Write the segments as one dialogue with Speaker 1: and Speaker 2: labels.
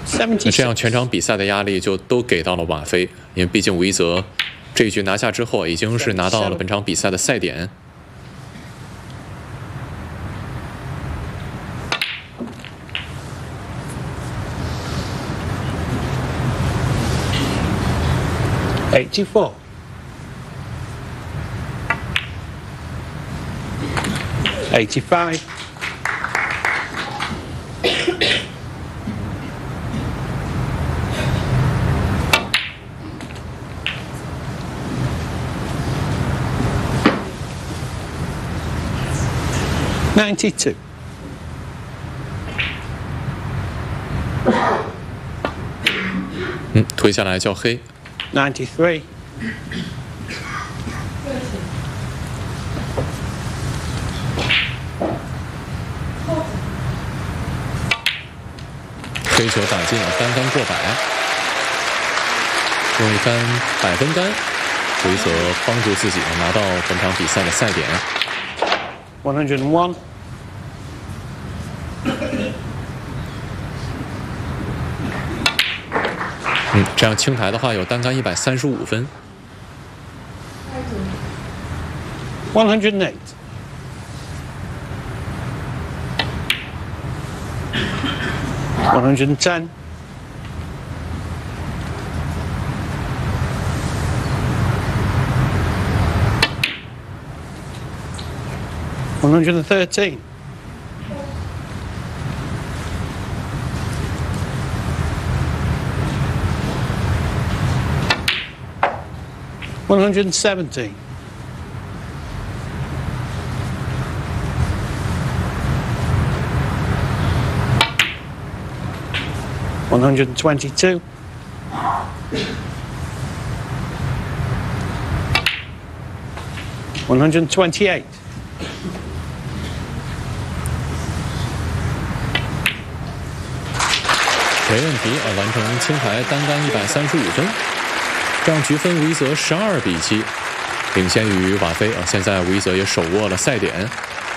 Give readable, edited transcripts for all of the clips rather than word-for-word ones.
Speaker 1: 那这样全场比赛的压力就都给到了瓦菲，因为毕竟韦泽这一局拿下之后，已经是拿到了本场比赛的赛点。
Speaker 2: 84. 85. 92.
Speaker 1: 推下来叫黑。
Speaker 2: 93.
Speaker 1: 黑球打进了，单杆过百，用一杆100分杆，韦泽帮助自己拿到本场比赛的赛点。
Speaker 2: 101.
Speaker 1: 这样清台的话有单杆135分。
Speaker 2: 108. 110. 113. 117. 122. 128.
Speaker 1: 没问题完成清台单杆135分，这样局分韦泽12比7，领先于瓦菲现在韦泽也手握了赛点。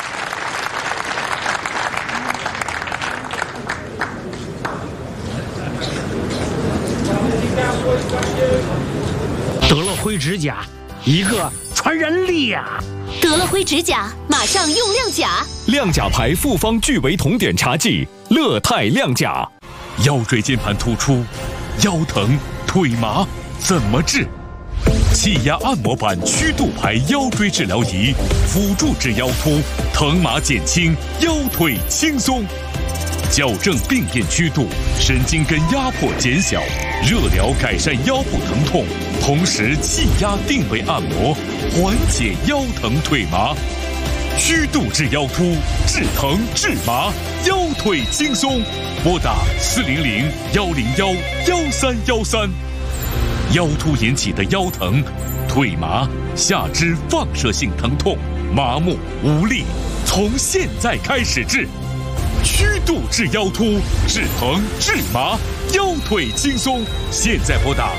Speaker 3: 德乐辉指甲，一个传染力呀！
Speaker 4: 德乐辉指甲，马上用亮甲。
Speaker 5: 亮甲牌复方聚维酮碘茶剂，乐泰亮甲。腰椎间盘突出、腰疼、腿麻怎么治？气压按摩板曲度牌腰椎治疗仪，辅助治腰突，疼麻减轻，腰腿轻松。矫正病变曲度，神经根压迫减小，热疗改善腰部疼痛，同时气压定位按摩，缓解腰疼腿麻。曲度治腰突，治疼治麻，腰腿轻松。拨打400-101-1313。腰突引起的腰疼、腿麻、下肢放射性疼痛、麻木无力，从现在开始治。曲度治腰突，治疼治麻，腰腿轻松。现在拨打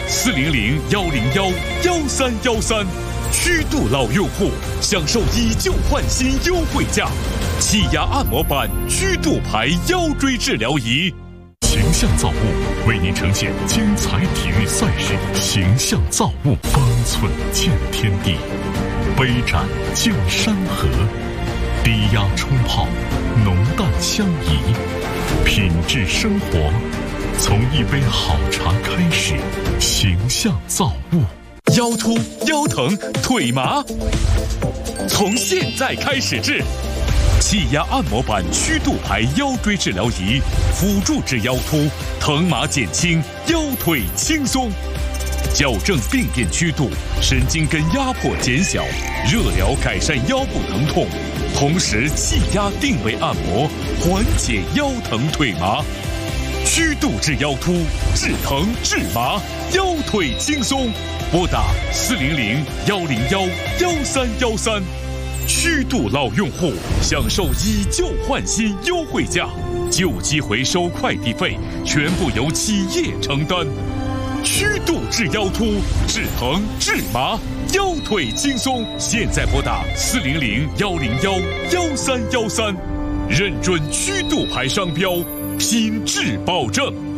Speaker 5: 400-101-1313。曲度老用户享受以旧换新优惠价，气压按摩板曲度牌腰椎治疗仪。形象造物为您呈现精彩体育赛事，形象造物方寸见天地，杯盏见山河，低压冲泡，浓淡相宜，品质生活从一杯好茶开始。形象造物。腰突、腰疼、腿麻，从现在开始治。气压按摩板曲度牌腰椎治疗仪，辅助治腰突，疼麻减轻，腰腿轻松。矫正病变曲度，神经根压迫减小，热疗改善腰部疼痛，同时气压定位按摩，缓解腰疼腿麻。曲度治腰突，治疼治麻，腰腿轻松。拨打400-101-1313。曲度老用户享受以旧换新优惠价，旧机回收快递费全部由企业承担。曲度治腰突，治疼治麻，腰腿轻松。现在拨打400-101-1313。认准曲度牌商标，品质保证。